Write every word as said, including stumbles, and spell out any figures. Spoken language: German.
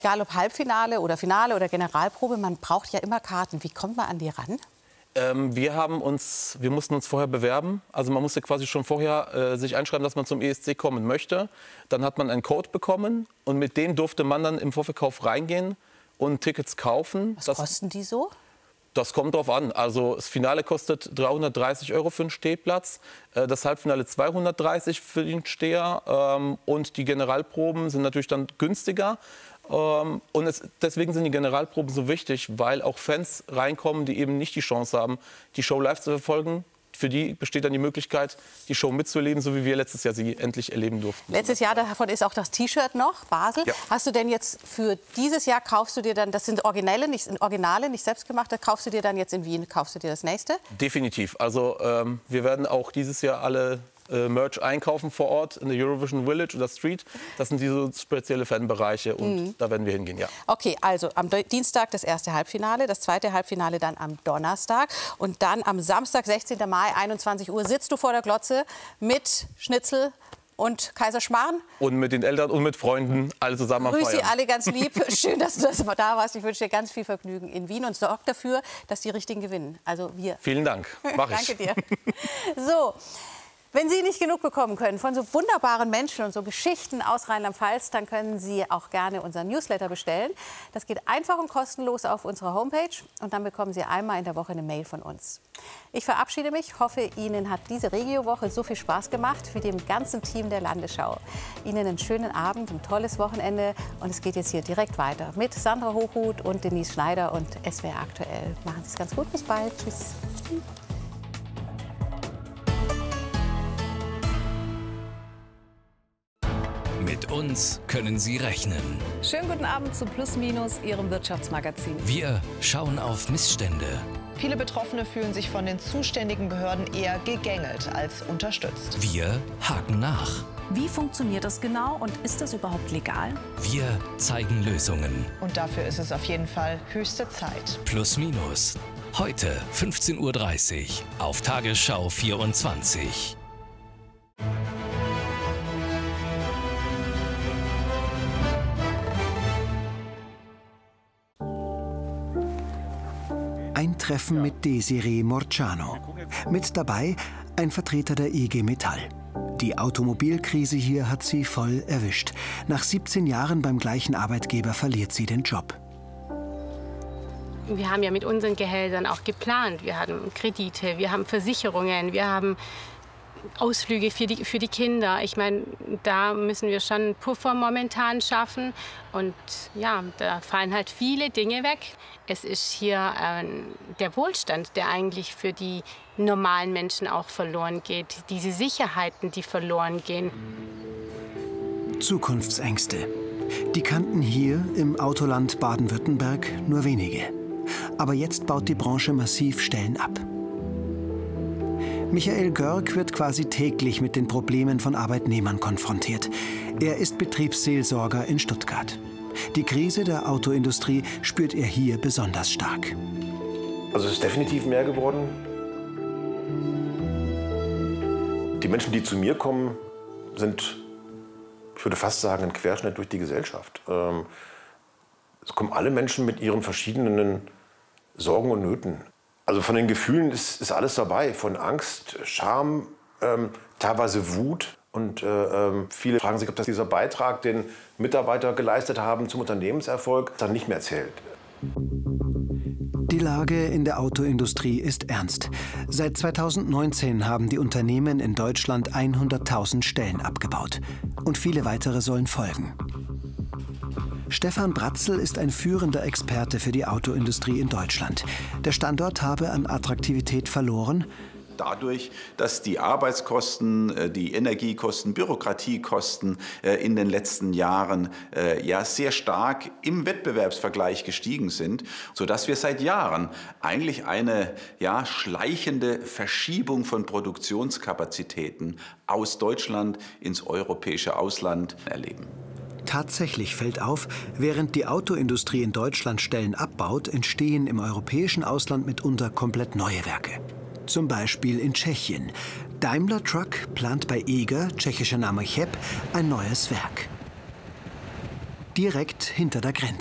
Egal ob Halbfinale oder Finale oder Generalprobe, man braucht ja immer Karten. Wie kommt man an die ran? Ähm, wir, haben uns, wir mussten uns vorher bewerben. Also man musste quasi schon vorher äh, sich einschreiben, dass man zum E S C kommen möchte. Dann hat man einen Code bekommen und mit dem durfte man dann im Vorverkauf reingehen und Tickets kaufen. Was das, kosten die so? Das kommt drauf an. Also das Finale kostet dreihundertdreißig Euro für einen Stehplatz, äh, das Halbfinale zweihundertdreißig für den Steher ähm, und die Generalproben sind natürlich dann günstiger. Ähm, und es, deswegen sind die Generalproben so wichtig, weil auch Fans reinkommen, die eben nicht die Chance haben, die Show live zu verfolgen. Für die besteht dann die Möglichkeit, die Show mitzuerleben, so wie wir letztes Jahr sie endlich erleben durften. Letztes Jahr, davon ist auch das T-Shirt noch, Basel. Ja. Hast du denn jetzt für dieses Jahr, kaufst du dir dann, das sind Originelle, nicht, Originale, nicht selbstgemachte, kaufst du dir dann jetzt in Wien, kaufst du dir das nächste? Definitiv. Also ähm, wir werden auch dieses Jahr alle äh, Merch einkaufen vor Ort in der Eurovision Village oder Street. Das sind diese spezielle Fanbereiche und mhm. da werden wir hingehen, ja. Okay, also am Dienstag das erste Halbfinale, das zweite Halbfinale dann am Donnerstag und dann am Samstag, sechzehnten Mai, einundzwanzig Uhr, sitzt du vor der Glotze mit Schnitzel und Kaiserschmarrn. Und mit den Eltern und mit Freunden, alle zusammen am Feiern. Grüß Sie alle ganz lieb. Schön, dass du das da warst. Ich wünsche dir ganz viel Vergnügen in Wien und sorg dafür, dass die Richtigen gewinnen. Also wir. Vielen Dank. Mach ich. Danke dir. So. Wenn Sie nicht genug bekommen können von so wunderbaren Menschen und so Geschichten aus Rheinland-Pfalz, dann können Sie auch gerne unseren Newsletter bestellen. Das geht einfach und kostenlos auf unserer Homepage und dann bekommen Sie einmal in der Woche eine Mail von uns. Ich verabschiede mich, hoffe, Ihnen hat diese Regio-Woche so viel Spaß gemacht wie dem ganzen Team der Landesschau. Ihnen einen schönen Abend, ein tolles Wochenende und es geht jetzt hier direkt weiter mit Sandra Hochhuth und Denise Schneider und S W R aktuell. Machen Sie es ganz gut, bis bald. Tschüss. Mit uns können Sie rechnen. Schönen guten Abend zu Plus Minus, Ihrem Wirtschaftsmagazin. Wir schauen auf Missstände. Viele Betroffene fühlen sich von den zuständigen Behörden eher gegängelt als unterstützt. Wir haken nach. Wie funktioniert das genau und ist das überhaupt legal? Wir zeigen Lösungen. Und dafür ist es auf jeden Fall höchste Zeit. Plus Minus. Heute fünfzehn Uhr dreißig auf Tagesschau vierundzwanzig. Ein Treffen mit Desiree Morciano. Mit dabei ein Vertreter der I G Metall. Die Automobilkrise hier hat sie voll erwischt. Nach siebzehn Jahren beim gleichen Arbeitgeber verliert sie den Job. Wir haben ja mit unseren Gehältern auch geplant. Wir haben Kredite, wir haben Versicherungen, wir haben Ausflüge für die, für die Kinder. Ich meine, da müssen wir schon einen Puffer momentan schaffen. Und ja, da fallen halt viele Dinge weg. Es ist hier äh, der Wohlstand, der eigentlich für die normalen Menschen auch verloren geht. Diese Sicherheiten, die verloren gehen. Zukunftsängste. Die kannten hier im Autoland Baden-Württemberg nur wenige. Aber jetzt baut die Branche massiv Stellen ab. Michael Görg wird quasi täglich mit den Problemen von Arbeitnehmern konfrontiert. Er ist Betriebsseelsorger in Stuttgart. Die Krise der Autoindustrie spürt er hier besonders stark. Also es ist definitiv mehr geworden. Die Menschen, die zu mir kommen, sind, ich würde fast sagen, ein Querschnitt durch die Gesellschaft. Es kommen alle Menschen mit ihren verschiedenen Sorgen und Nöten. Also von den Gefühlen ist, ist alles dabei, von Angst, Scham, ähm, teilweise Wut. Und äh, viele fragen sich, ob das dieser Beitrag, den Mitarbeiter geleistet haben zum Unternehmenserfolg, dann nicht mehr zählt. Die Lage in der Autoindustrie ist ernst. Seit zweitausendneunzehn haben die Unternehmen in Deutschland hunderttausend Stellen abgebaut. Und viele weitere sollen folgen. Stefan Bratzel ist ein führender Experte für die Autoindustrie in Deutschland. Der Standort habe an Attraktivität verloren. Dadurch, dass die Arbeitskosten, die Energiekosten, Bürokratiekosten in den letzten Jahren ja sehr stark im Wettbewerbsvergleich gestiegen sind, sodass wir seit Jahren eigentlich eine ja, schleichende Verschiebung von Produktionskapazitäten aus Deutschland ins europäische Ausland erleben. Tatsächlich fällt auf, während die Autoindustrie in Deutschland Stellen abbaut, entstehen im europäischen Ausland mitunter komplett neue Werke. Zum Beispiel in Tschechien. Daimler Truck plant bei Eger, tschechischer Name Cheb, ein neues Werk. direkt hinter der Grenze.